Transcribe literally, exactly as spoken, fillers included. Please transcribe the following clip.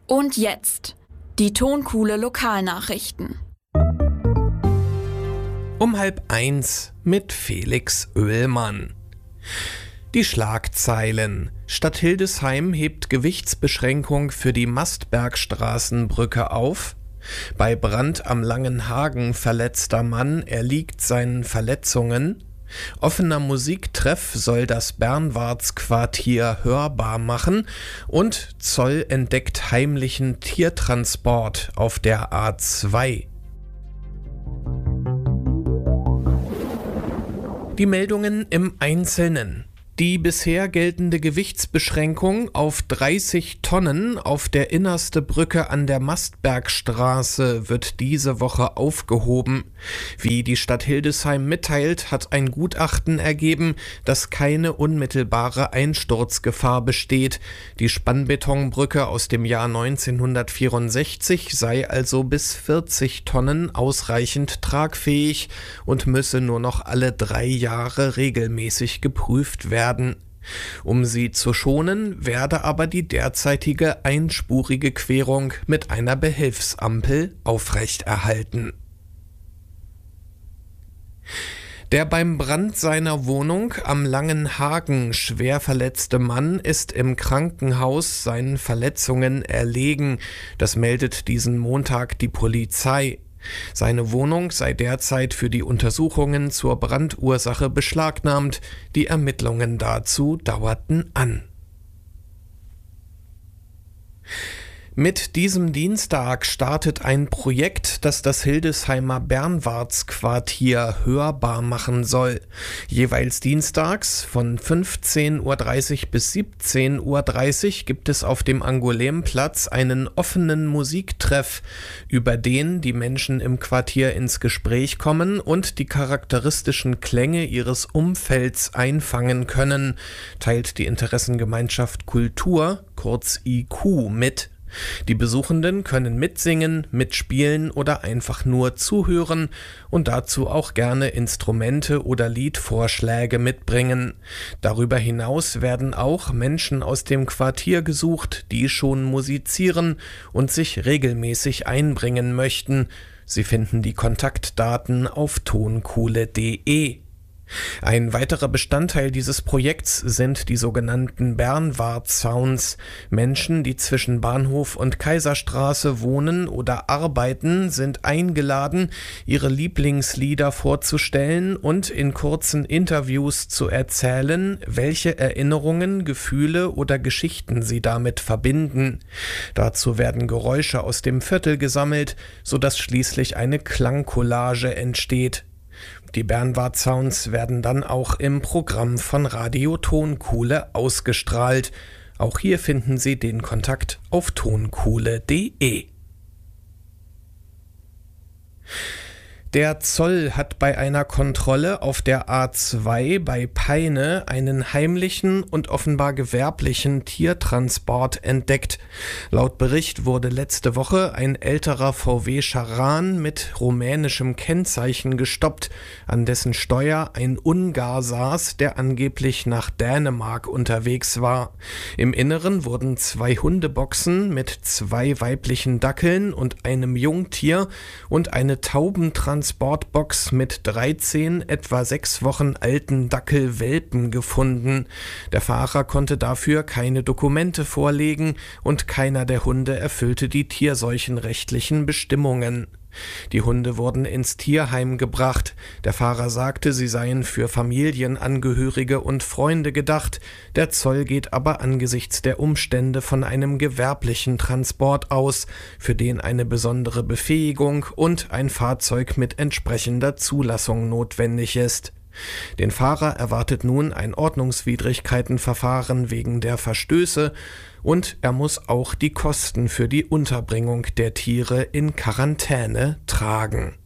Und jetzt die Tonkuhle Lokalnachrichten. Um halb eins mit Felix Oehlmann. Die Schlagzeilen. Stadt Hildesheim hebt Gewichtsbeschränkung für die Mastbergstraßenbrücke auf. Bei Brand am Langenhagen verletzter Mann erliegt seinen Verletzungen. Offener Musiktreff soll das Bernwartsquartier hörbar machen und Zoll entdeckt heimlichen Tiertransport auf der A zwei. Die Meldungen im Einzelnen. Die bisher geltende Gewichtsbeschränkung auf dreißig Tonnen auf der Innerste Brücke an der Mastbergstraße wird diese Woche aufgehoben. Wie die Stadt Hildesheim mitteilt, hat ein Gutachten ergeben, dass keine unmittelbare Einsturzgefahr besteht. Die Spannbetonbrücke aus dem Jahr neunzehnhundertvierundsechzig sei also bis vierzig Tonnen ausreichend tragfähig und müsse nur noch alle drei Jahre regelmäßig geprüft werden. Um sie zu schonen, werde aber die derzeitige einspurige Querung mit einer Behelfsampel aufrechterhalten. Der beim Brand seiner Wohnung am Langenhagen schwer verletzte Mann ist im Krankenhaus seinen Verletzungen erlegen. Das meldet diesen Montag die Polizei. Seine Wohnung sei derzeit für die Untersuchungen zur Brandursache beschlagnahmt. Die Ermittlungen dazu dauerten an. Mit diesem Dienstag startet ein Projekt, das das Hildesheimer Bernwartsquartier hörbar machen soll. Jeweils dienstags von fünfzehn Uhr dreißig bis siebzehn Uhr dreißig gibt es auf dem Angoulême-Platz einen offenen Musiktreff, über den die Menschen im Quartier ins Gespräch kommen und die charakteristischen Klänge ihres Umfelds einfangen können, teilt die Interessengemeinschaft Kultur, kurz I Q, mit. Die Besuchenden können mitsingen, mitspielen oder einfach nur zuhören und dazu auch gerne Instrumente oder Liedvorschläge mitbringen. Darüber hinaus werden auch Menschen aus dem Quartier gesucht, die schon musizieren und sich regelmäßig einbringen möchten. Sie finden die Kontaktdaten auf tonkuhle punkt de. Ein weiterer Bestandteil dieses Projekts sind die sogenannten Bernward-Sounds. Menschen, die zwischen Bahnhof und Kaiserstraße wohnen oder arbeiten, sind eingeladen, ihre Lieblingslieder vorzustellen und in kurzen Interviews zu erzählen, welche Erinnerungen, Gefühle oder Geschichten sie damit verbinden. Dazu werden Geräusche aus dem Viertel gesammelt, sodass schließlich eine Klangcollage entsteht. Die Bernward-Sounds werden dann auch im Programm von Radio Tonkuhle ausgestrahlt. Auch hier finden Sie den Kontakt auf tonkuhle punkt de. Der Zoll hat bei einer Kontrolle auf der A zwei bei Peine einen heimlichen und offenbar gewerblichen Tiertransport entdeckt. Laut Bericht wurde letzte Woche ein älterer V W Charan mit rumänischem Kennzeichen gestoppt, an dessen Steuer ein Ungar saß, der angeblich nach Dänemark unterwegs war. Im Inneren wurden zwei Hundeboxen mit zwei weiblichen Dackeln und einem Jungtier und eine Taubentransportbox mit dreizehn etwa sechs Wochen alten Dackelwelpen gefunden. Der Fahrer konnte dafür keine Dokumente vorlegen und keiner der Hunde erfüllte die tierseuchenrechtlichen Bestimmungen. Die Hunde wurden ins Tierheim gebracht. Der Fahrer sagte, sie seien für Familienangehörige und Freunde gedacht. Der Zoll geht aber angesichts der Umstände von einem gewerblichen Transport aus, für den eine besondere Befähigung und ein Fahrzeug mit entsprechender Zulassung notwendig ist. Den Fahrer erwartet nun ein Ordnungswidrigkeitenverfahren wegen der Verstöße und er muss auch die Kosten für die Unterbringung der Tiere in Quarantäne tragen.